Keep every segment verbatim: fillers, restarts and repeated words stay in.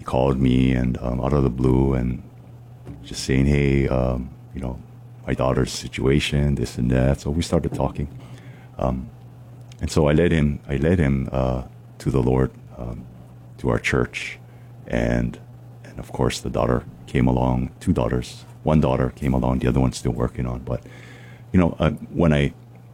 called me and um, out of the blue and just saying, hey, um, you know, my daughter's situation, this and that. So we started talking. Um, and so I led him, I led him uh, to the Lord, um, to our church. And, and of course, the daughter came along, two daughters. One daughter came along, the other one's still working on. But, you know, uh, when I,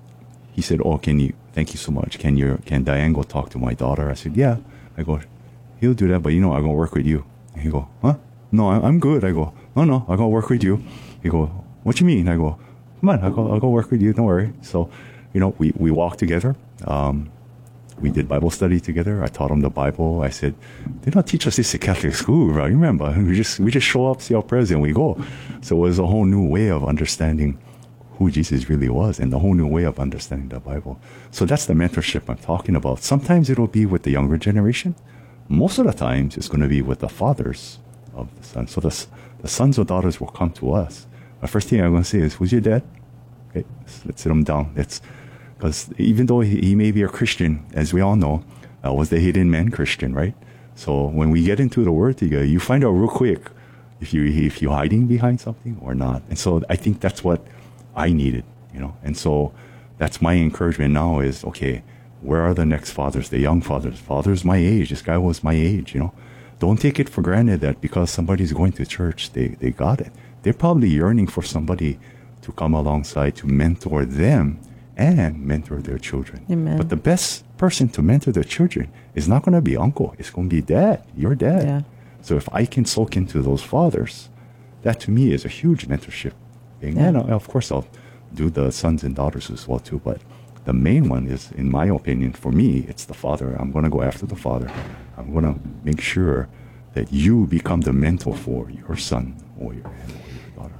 he said, oh, can you, thank you so much. Can you, can Diane go talk to my daughter? I said, yeah. I go, he'll do that, but you know, I'm going to work with you. And he go, huh? No, I, I'm good. I go, no, no, I'm going to work with you. He go, what you mean? I go, come on, I'll go, I'll go work with you. Don't worry. So, you know, we, we walked together. Um, we did Bible study together. I taught him the Bible. I said, they don't teach us this at Catholic school, right? You remember? We just, we just show up, see our prayers, and we go. So it was a whole new way of understanding who Jesus really was and the whole new way of understanding the Bible. So that's the mentorship I'm talking about. Sometimes it'll be with the younger generation. Most of the times it's going to be with the fathers of the sons. So the, the sons or daughters will come to us. The first thing I'm going to say is, who's your dad? Okay, let's, let's sit him down. Let's, because even though he, he may be a Christian, as we all know, uh, was the hidden man Christian, right? So when we get into the word together, you find out real quick if, you, if you're hiding behind something or not. And so I think that's what I needed, you know. And so that's my encouragement now is, okay, where are the next fathers, the young fathers? Fathers my age. This guy was my age, you know. Don't take it for granted that because somebody's going to church, they, they got it. They're probably yearning for somebody to come alongside to mentor them and mentor their children. Amen. But the best person to mentor their children is not going to be uncle. It's going to be dad, your dad. Yeah. So if I can soak into those fathers, that to me is a huge mentorship thing. Yeah. And uh, of course, I'll do the sons and daughters as well too. But the main one is, in my opinion, for me, it's the father. I'm going to go after the father. I'm going to make sure that you become the mentor for your son or your, or your daughter.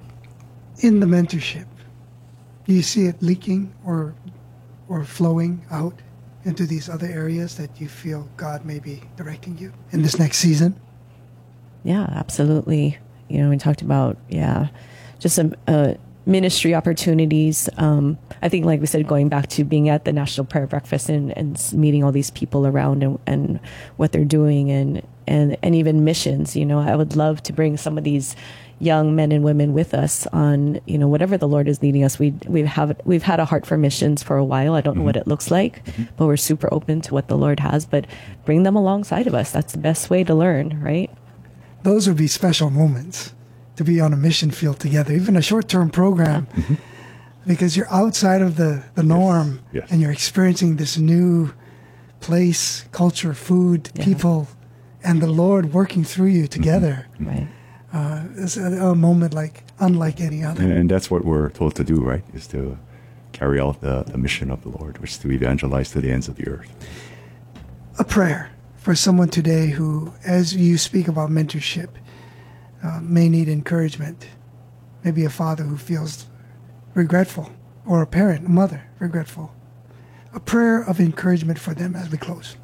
In the mentorship, do you see it leaking or or flowing out into these other areas that you feel God may be directing you in this next season? Yeah, absolutely. You know, we talked about, yeah, just some uh, ministry opportunities. Um, I think, like we said, going back to being at the National Prayer Breakfast and, and meeting all these people around and, and what they're doing and, and, and even missions. You know, I would love to bring some of these young men and women with us on, you know, whatever the Lord is leading us. We we've have we've had a heart for missions for a while. I don't mm-hmm. know what it looks like, mm-hmm. but we're super open to what the Lord has. But bring them alongside of us. That's the best way to learn, right? Those would be special moments to be on a mission field together, even a short-term program, yeah. mm-hmm. because you're outside of the, the norm yes. Yes. and you're experiencing this new place, culture, food, yeah. people, and the Lord working through you together. Mm-hmm. Right. Uh, it's a, a moment like unlike any other. And, and that's what we're told to do, right? Is to carry out the, the mission of the Lord, which is to evangelize to the ends of the earth. A prayer for someone today who, as you speak about mentorship, uh, may need encouragement. Maybe a father who feels regretful, or a parent, a mother, regretful. A prayer of encouragement for them as we close.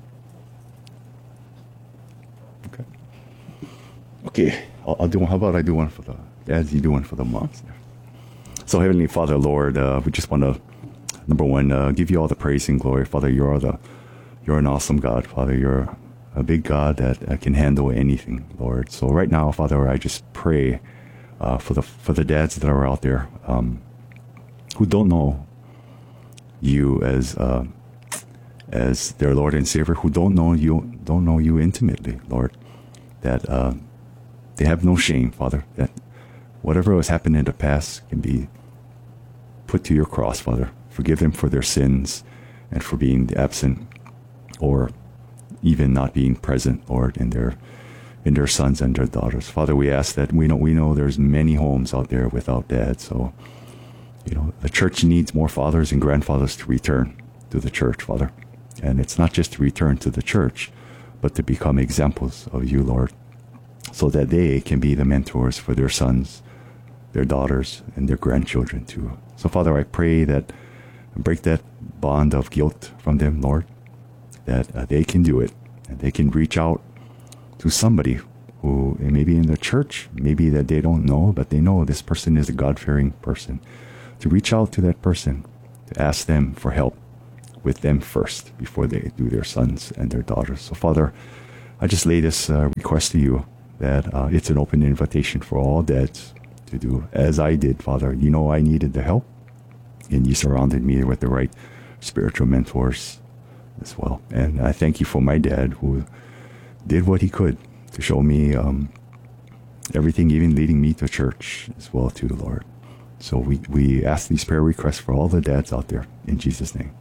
Okay. Okay. I'll, I'll do one. How about I do one for the dads? You do one for the moms. So, Heavenly Father, Lord, uh, we just want to, number one, uh, give you all the praise and glory, Father. You are the, you're an awesome God, Father. You're a big God that uh, can handle anything, Lord. So, right now, Father, I just pray uh, for the for the dads that are out there um, who don't know you as uh, as their Lord and Savior, who don't know you don't know you intimately, Lord. That uh, they have no shame, Father, that whatever has happened in the past can be put to your cross, Father. Forgive them for their sins and for being absent or even not being present, Lord, in their in their sons and their daughters. Father, we ask that we know we know there's many homes out there without dads. So, you know, the church needs more fathers and grandfathers to return to the church, Father. And it's not just to return to the church, but to become examples of you, Lord, so that they can be the mentors for their sons, their daughters, and their grandchildren too. So, Father, I pray that break that bond of guilt from them, Lord, that uh, they can do it, and they can reach out to somebody who maybe in the church, maybe that they don't know, but they know this person is a God-fearing person, to reach out to that person, to ask them for help with them first before they do their sons and their daughters. So, Father, I just lay this uh, request to you that uh, it's an open invitation for all dads to do as I did, Father. You know I needed the help, and you surrounded me with the right spiritual mentors as well. And I thank you for my dad who did what he could to show me um, everything, even leading me to church as well, to the Lord. So we, we ask these prayer requests for all the dads out there in Jesus' name.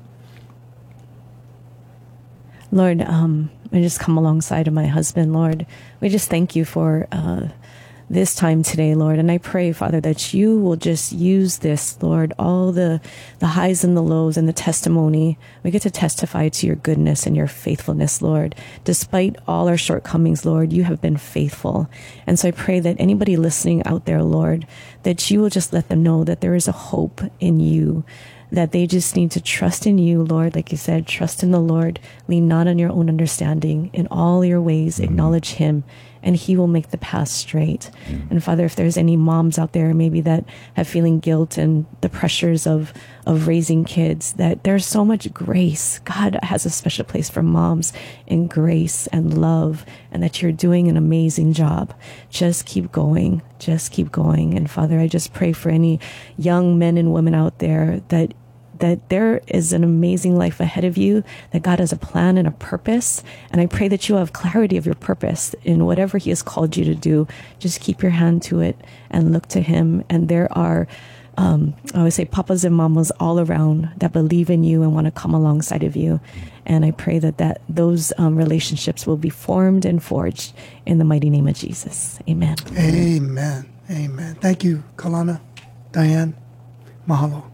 Lord, um, I just come alongside of my husband, Lord. We just thank you for uh, this time today, Lord. And I pray, Father, that you will just use this, Lord, all the, the highs and the lows and the testimony. We get to testify to your goodness and your faithfulness, Lord. Despite all our shortcomings, Lord, you have been faithful. And so I pray that anybody listening out there, Lord, that you will just let them know that there is a hope in you, that they just need to trust in you, Lord. Like you said, trust in the Lord, lean not on your own understanding. In all your ways, mm-hmm. acknowledge him, and he will make the path straight. Mm-hmm. And Father, if there's any moms out there maybe that have feeling guilt and the pressures of, of raising kids, that there's so much grace. God has a special place for moms in grace and love, and that you're doing an amazing job. Just keep going. Just keep going. And Father, I just pray for any young men and women out there that that there is an amazing life ahead of you, that God has a plan and a purpose. And I pray that you have clarity of your purpose in whatever he has called you to do. Just keep your hand to it and look to him. And there are, um, I always say, papas and mamas all around that believe in you and want to come alongside of you. And I pray that, that those um, relationships will be formed and forged in the mighty name of Jesus. Amen. Amen. Amen. Thank you, Kalana, Diane, mahalo.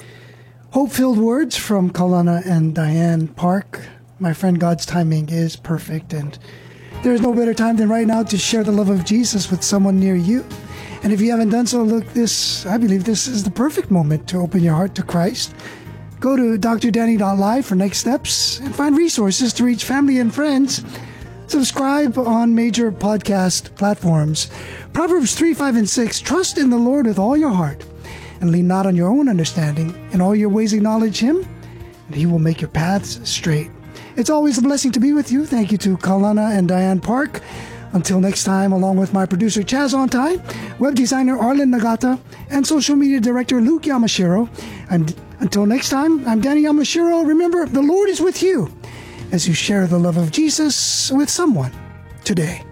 Hope-filled words from Kalana and Diane Park. My friend, God's timing is perfect, and there's no better time than right now to share the love of Jesus with someone near you. And if you haven't done so, look, this, I believe this is the perfect moment to open your heart to Christ. Go to d r danny dot live for next steps and find resources to reach family and friends. Subscribe on major podcast platforms. Proverbs three, five, and six, trust in the Lord with all your heart, and lean not on your own understanding. In all your ways acknowledge him, and he will make your paths straight. It's always a blessing to be with you. Thank you to Kalana and Diane Park. Until next time, along with my producer Chaz Ontai, web designer Arlen Nagata, and social media director Luke Yamashiro. And until next time, I'm Danny Yamashiro. Remember, the Lord is with you as you share the love of Jesus with someone today.